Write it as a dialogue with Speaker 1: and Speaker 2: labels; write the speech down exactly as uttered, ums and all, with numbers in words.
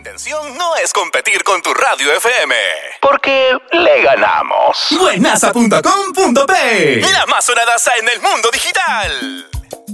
Speaker 1: intención no es competir con tu radio F M, porque le ganamos. Buenaza punto com punto pe, la más sonada en el mundo digital.